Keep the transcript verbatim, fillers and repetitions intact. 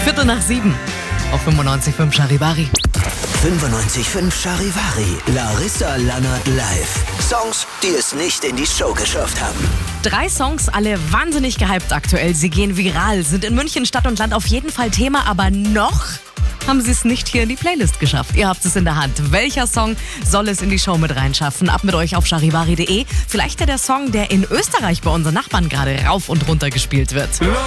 Viertel nach sieben auf fünfundneunzig Komma fünf Charivari. fünfundneunzig Komma fünf Charivari. Larissa Lannert live. Songs, die es nicht in die Show geschafft haben. Drei Songs, alle wahnsinnig gehypt aktuell. Sie gehen viral, sind in München Stadt und Land auf jeden Fall Thema, aber noch haben sie es nicht hier in die Playlist geschafft. Ihr habt es in der Hand. Welcher Song soll es in die Show mit reinschaffen? Ab mit euch auf charivari punkt de. Vielleicht ja der Song, der in Österreich bei unseren Nachbarn gerade rauf und runter gespielt wird.